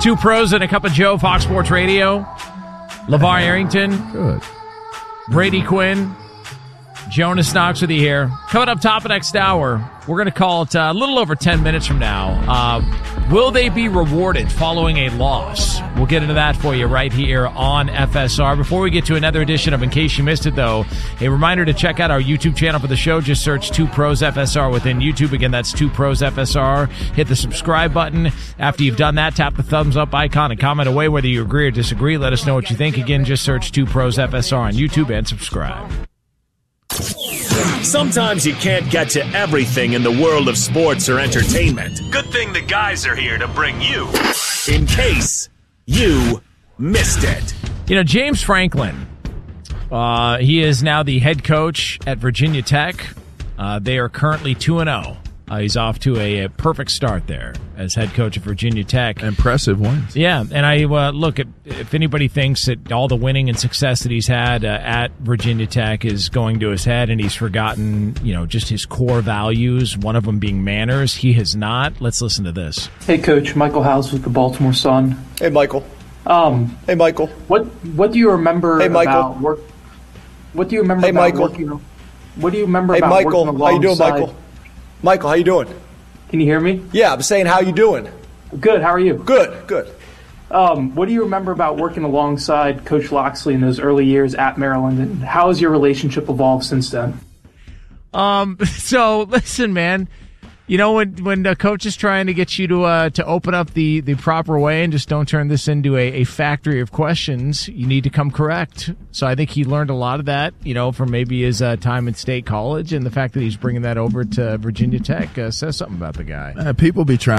Two Pros and a Cup of Joe, Fox Sports Radio. LeVar Arrington. Good. Brady Quinn. Jonas Knox with you here. Coming up top of next hour, we're going to call it a little over 10 minutes from now. Will they be rewarded following a loss? We'll get into that for you right here on FSR. Before we get to another edition of In Case You Missed It, though, a reminder to check out our YouTube channel for the show. Just search 2 Pros FSR within YouTube. Again, that's 2 Pros FSR. Hit the subscribe button. After you've done that, tap the thumbs up icon and comment away whether you agree or disagree. Let us know what you think. Again, just search 2 Pros FSR on YouTube and subscribe. Sometimes you can't get to everything in the world of sports or entertainment. Good thing the guys are here to bring you In Case You Missed It. You know, James Franklin, he is now the head coach at Virginia Tech. They are currently 2-0. He's off to a perfect start there as head coach of Virginia Tech. Impressive wins. Yeah, and I look, if anybody thinks that all the winning and success that he's had at Virginia Tech is going to his head and he's forgotten, just his core values, one of them being manners, he has not. Let's listen to this. Hey, Coach. Michael House with the Baltimore Sun. Hey, Michael. Hey, Michael. What do you remember about work? What do you remember about Michael. working? What do you remember Hey, about Michael. working How you doing, alongside? Michael? Michael, how you doing? Can you hear me? Yeah, I'm saying how you doing? Good. How are you? Good. What do you remember about working alongside Coach Loxley in those early years at Maryland, and how has your relationship evolved since then? So listen, man. When the coach is trying to get you to open up the proper way and just don't turn this into a factory of questions, you need to come correct. So I think he learned a lot of that, from maybe his time at State College, and the fact that he's bringing that over to Virginia Tech says something about the guy. People be trying